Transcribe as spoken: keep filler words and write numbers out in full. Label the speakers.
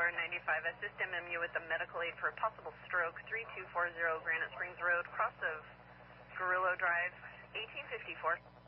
Speaker 1: R ninety-five, assist M M U with the medical aid for a possible stroke, three two four zero Granite Springs Road, cross of Guerrillo Drive, eighteen fifty-four.